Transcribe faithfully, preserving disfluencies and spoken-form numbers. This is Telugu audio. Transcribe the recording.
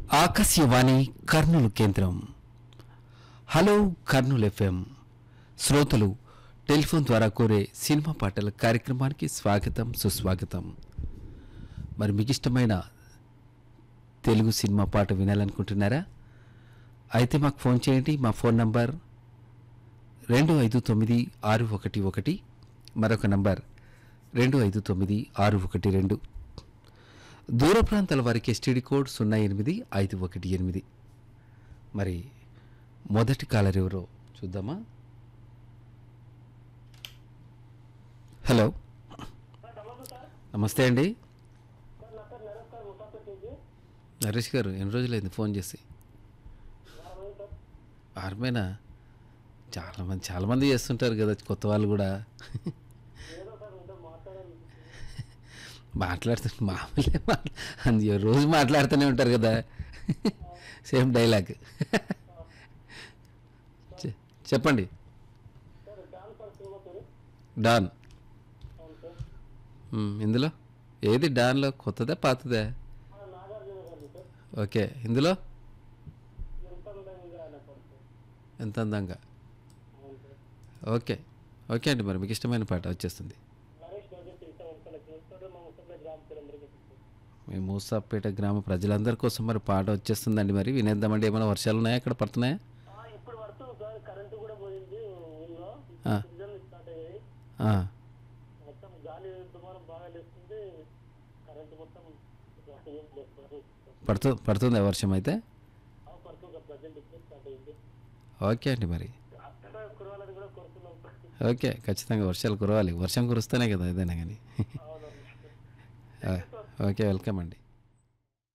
ఆకాశవాణి కర్నూలు కేంద్రం. హలో కర్నూలు ఎఫ్ఎం శ్రోతలు టెలిఫోన్ ద్వారా కోరే సినిమా పాటల కార్యక్రమానికి స్వాగతం, సుస్వాగతం. మరి మీకు ఇష్టమైన తెలుగు సినిమా పాట వినాలనుకుంటున్నారా? అయితే మాకు ఫోన్ చేయండి. మా ఫోన్ నంబర్ రెండు ఐదు తొమ్మిది ఆరు ఒకటి ఒకటి, మరొక నంబర్ రెండు ఐదు తొమ్మిది ఆరు ఒకటి రెండు. దూర ప్రాంతాల వారికి ఎస్టీడీ కోడ్ సున్నా ఎనిమిది ఐదు ఒకటి ఎనిమిది. మరి మొదటి కాలర్ ఎవరో చూద్దామా? హలో, నమస్తే అండి. నరేష్ గారు, ఎన్ని రోజులైంది ఫోన్ చేసి? ఆర్మేనా? చాలామంది చాలామంది చేస్తుంటారు కదా కొత్త వాళ్ళు కూడా. మాట్లాడుతు మామూలే మాట్లా రోజు మాట్లాడుతూనే ఉంటారు కదా, సేమ్ డైలాగ్. చెప్పండి. డాన్. ఇందులో ఏది డాన్లో కొత్తదా పాతదా? ఓకే, ఇందులో ఎంత అందంగా. ఓకే ఓకే అండి, మరి మీకు ఇష్టమైన పాట వచ్చేస్తుంది. మీ మూసాపేట గ్రామ ప్రజలందరి కోసం మరి పాట వచ్చేస్తుందండి. మరి వినేద్దామండి. ఏమైనా వర్షాలు ఉన్నాయా, అక్కడ పడుతున్నాయా? పడుతు పడుతుందా వర్షం అయితే? ఓకే అండి, మరి ఓకే, ఖచ్చితంగా వర్షాలు కురవాలి. వర్షం కురుస్తేనే కదా ఏదైనా కానీ. ఓకే, వెల్కమ్ అండి.